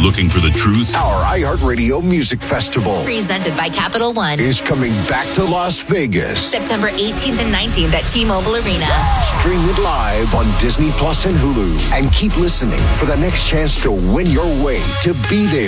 Looking for the truth? Our iHeartRadio Music Festival Presented by Capital One. is coming back to Las Vegas. September 18th and 19th at T-Mobile Arena. Stream it live on Disney Plus and Hulu. And keep listening for the next chance to win your way to be there.